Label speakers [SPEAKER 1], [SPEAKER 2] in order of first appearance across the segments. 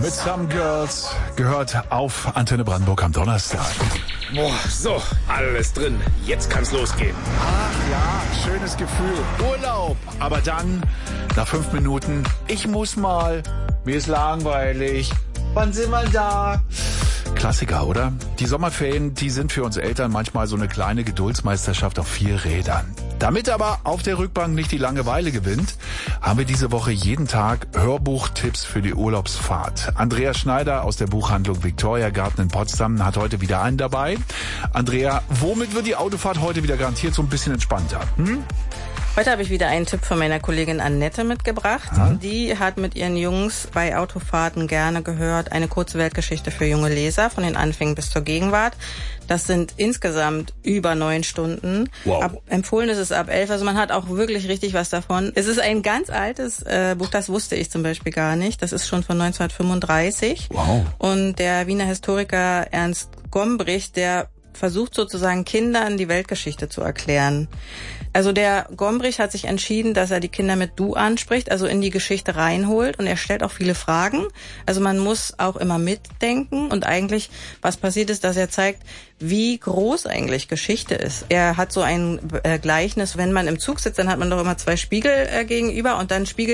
[SPEAKER 1] mit Some Girls gehört auf Antenne Brandenburg am Donnerstag.
[SPEAKER 2] Boah, so, alles drin. Jetzt kann's losgehen.
[SPEAKER 1] Ach ja, schönes Gefühl. Urlaub. Aber dann, nach 5 Minuten, ich muss mal. Mir ist langweilig. Wann sind wir da? Klassiker, oder? Die Sommerferien, die sind für uns Eltern manchmal so eine kleine Geduldsmeisterschaft auf 4 Rädern. Damit aber auf der Rückbank nicht die Langeweile gewinnt, haben wir diese Woche jeden Tag Hörbuchtipps für die Urlaubsfahrt. Andrea Schneider aus der Buchhandlung Victoria Garten in Potsdam hat heute wieder einen dabei. Andrea, womit wird die Autofahrt heute wieder garantiert so ein bisschen entspannter?
[SPEAKER 3] Heute habe ich wieder einen Tipp von meiner Kollegin Annette mitgebracht. Die hat mit ihren Jungs bei Autofahrten gerne gehört, eine kurze Weltgeschichte für junge Leser, von den Anfängen bis zur Gegenwart. Das sind insgesamt über 9 Stunden.
[SPEAKER 1] Wow.
[SPEAKER 3] Empfohlen ist es ab 11, also man hat auch wirklich richtig was davon. Es ist ein ganz altes Buch, das wusste ich zum Beispiel gar nicht. Das ist schon von 1935.
[SPEAKER 1] Wow.
[SPEAKER 3] Und der Wiener Historiker Ernst Gombrich, der versucht sozusagen Kindern die Weltgeschichte zu erklären. Also der Gombrich hat sich entschieden, dass er die Kinder mit Du anspricht, also in die Geschichte reinholt, und er stellt auch viele Fragen. Also man muss auch immer mitdenken, und eigentlich, was passiert ist, dass er zeigt, wie groß eigentlich Geschichte ist. Er hat so ein Gleichnis, wenn man im Zug sitzt, dann hat man doch immer 2 Spiegel gegenüber und dann Spiegel.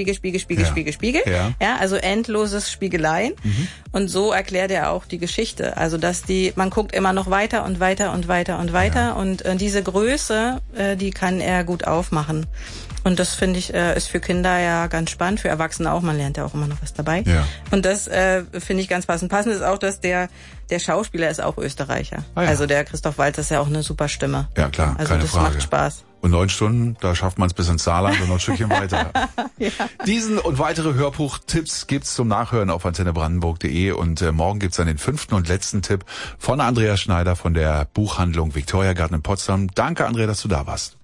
[SPEAKER 3] Ja, also endloses Spiegeleien. Und so erklärt er auch die Geschichte. Also dass man guckt immer noch weiter und weiter und weiter und weiter. Ja. Und diese Größe, die kann er gut aufmachen. Und das finde ich ist für Kinder ja ganz spannend, für Erwachsene auch. Man lernt ja auch immer noch was dabei.
[SPEAKER 1] Ja.
[SPEAKER 3] Und das finde ich ganz passend. Passend ist auch, dass der Schauspieler ist auch Österreicher. Ah, ja. Also der Christoph Waltz ist ja auch eine super Stimme.
[SPEAKER 1] Ja klar,
[SPEAKER 3] also
[SPEAKER 1] keine
[SPEAKER 3] das
[SPEAKER 1] Frage.
[SPEAKER 3] Macht Spaß.
[SPEAKER 1] Und 9 Stunden, da schafft man es bis ins Saarland und noch ein Stückchen weiter.
[SPEAKER 3] Ja.
[SPEAKER 1] Diesen und weitere Hörbuchtipps gibt's zum Nachhören auf antennebrandenburg.de, und morgen gibt's dann den 5. und letzten Tipp von Andrea Schneider von der Buchhandlung Victoria Garten in Potsdam. Danke, Andrea, dass du da warst.